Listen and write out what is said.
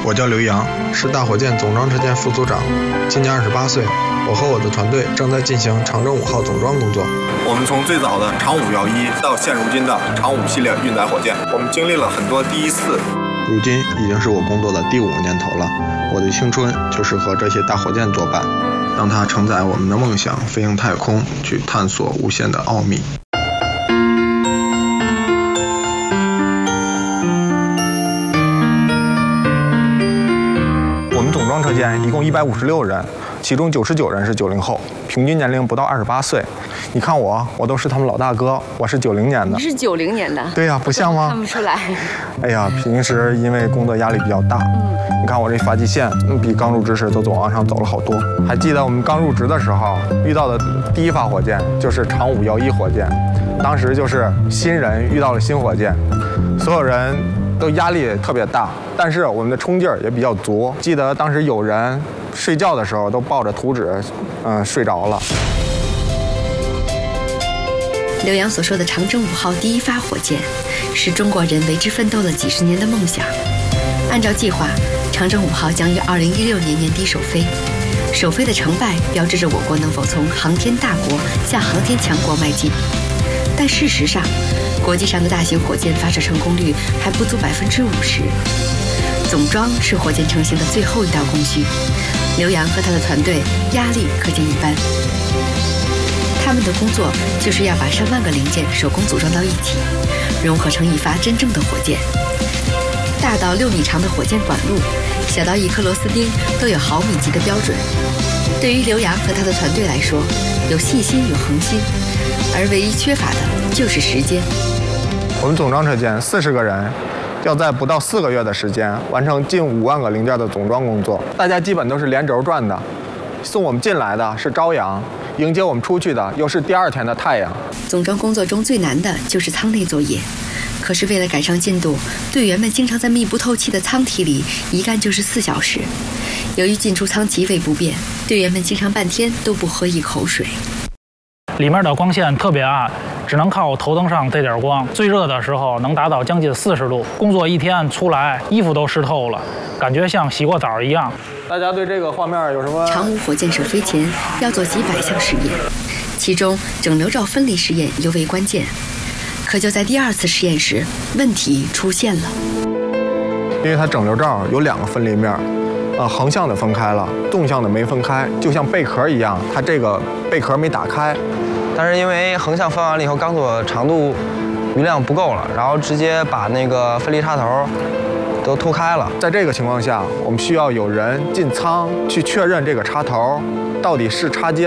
我叫刘洋，是大火箭总装车间副组长，今年28岁。我和我的团队正在进行长征5号总装工作。 我们从最早的长511到现如今的长5系列运载火箭，我们经历了很多第一次。 如今已经是我工作的第5年头了，我的青春就是和这些大火箭作伴，让它承载我们的梦想，飞行太空，去探索无限的奥秘。 我们总装车间一共156人，其中99人是90后，平均年龄不到28岁。你看我都是他们老大哥，我是90年的。 你是90年的？ 对呀，不像吗？ 看不出来。 哎呀，平时因为工作压力比较大，你看我这发际线比刚入职时都往上走了好多。还记得我们刚入职的时候遇到的第一发火箭就是长511火箭，当时就是新人遇到了新火箭，所有人都压力特别大，但是我们的冲劲儿也比较足。记得当时有人睡觉的时候都抱着图纸，睡着了。 刘洋所说的长征5号第一发火箭，是中国人为之奋斗了几十年的梦想。按照计划，长征5号将于2016年年底首飞。首飞的成败，标志着我国能否从航天大国向航天强国迈进。但事实上，国际上的大型火箭发射成功率还不足50%。总装是火箭成型的最后一道工序，刘洋和他的团队压力可见一斑。他们的工作就是要把上万个零件手工组装到一起，融合成一发真正的火箭。大到6米长的火箭管路，小到1颗螺丝钉，都有毫米级的标准。对于刘洋和他的团队来说，有细心有恒心，而唯一缺乏的就是时间。 我们总装车间40个人，要在不到4个月的时间完成近5万个零件的总装工作。大家基本都是连轴转的，送我们进来的是朝阳，迎接我们出去的又是第2天的太阳。 总装工作中最难的就是舱内作业，可是为了赶上进度，队员们经常在密不透气的舱体里一干就是4小时。由于进出舱极为不便，队员们经常半天都不喝一口水。 里面的光线特别暗，只能靠头灯上这点光。最热的时候能达到将近40度，工作1天出来，衣服都湿透了，感觉像洗过澡一样。 大家对这个画面有什么？ 长5火箭首飞前要做几百项实验，其中整流罩分离实验尤为关键。可就在第2次实验时，问题出现了。 因为它整流罩有2个分离面，横向的分开了，纵向的没分开，就像贝壳一样，它这个贝壳没打开。 但是因为横向分完了以后，钢索长度余量不够了，然后直接把那个分离插头都偷开了。 在这个情况下，我们需要有人进舱去确认这个插头到底是插接